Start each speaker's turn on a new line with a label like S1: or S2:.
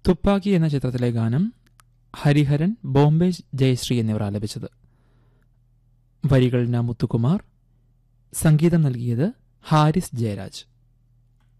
S1: തുപ്പാക്കി എന്ന ചിത്രത്തിലെ ഗാനം ഹരിഹരൻ, ബോംബെ ജയശ്രീ എന്നിവർ ആലപിച്ചത്. വരികൾ മുത്തുകുമാർ, സംഗീതം നൽകിയത് ഹാരിസ് ജയരാജ്.